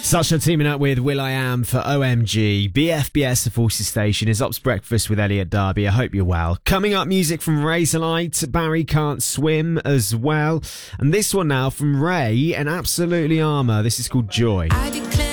Sasha teaming up with will.i.am for OMG. BFBS, the Forces Station, is Ops Breakfast with Elliot Darby. I hope you're well. Coming up, music from Razorlight. Barry Can't Swim as well. And this one now from Ray and Absolutely Armour. This is called Joy. I declare